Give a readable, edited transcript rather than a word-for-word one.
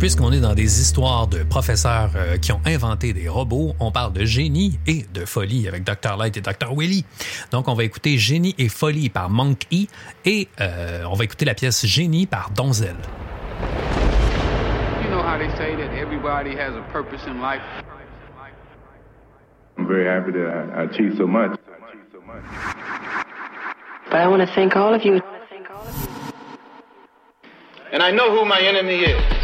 puisqu'on est dans des histoires de professeurs qui ont inventé des robots, on parle de génie et de folie avec Dr. Light et Dr. Willy. Donc, on va écouter Génie et folie par Monk E et on va écouter la pièce Génie par Donzel. You know how they say that everybody has a purpose in life? I'm very happy that I achieved so much. But I want to thank all of you. And I know who my enemy is.